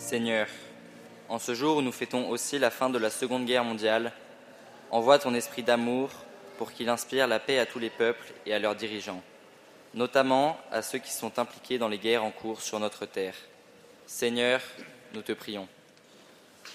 Seigneur, en ce jour où nous fêtons aussi la fin de la Seconde Guerre mondiale, envoie ton esprit d'amour pour qu'il inspire la paix à tous les peuples et à leurs dirigeants, notamment à ceux qui sont impliqués dans les guerres en cours sur notre terre. Seigneur, nous te prions.